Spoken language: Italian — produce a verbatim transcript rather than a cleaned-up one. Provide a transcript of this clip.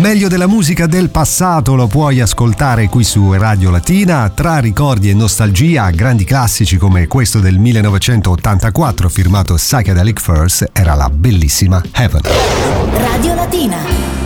meglio della musica del passato lo puoi ascoltare qui su Radio Latina, tra ricordi e nostalgia. Grandi classici come questo del millenovecentottantaquattro firmato Psychedelic Furs era la bellissima Heaven. Radio Latina.